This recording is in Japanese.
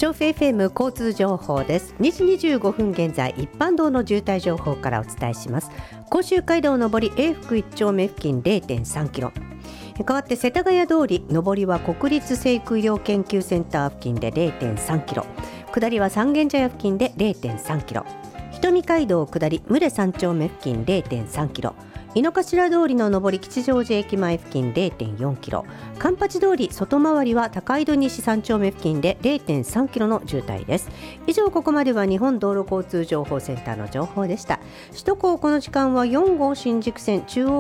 調布 FM 交通情報です。2時25分現在、一般道の渋滞情報からお伝えします。甲州街道上り永福1丁目付近 0.3 キロ、変わって世田谷通り上りは国立成育医療研究センター付近で 0.3 キロ、下りは三軒茶屋付近で 0.3 キロ、瞳街道下り牟礼3丁目付近 0.3 キロ、井の頭通りの上り吉祥寺駅前付近 0.4 キロ、環八通り外回りは高井戸西3丁目付近で 0.3 キロの渋滞です。以上、ここまでは日本道路交通情報センターの情報でした。首都高この時間は4号新宿線中央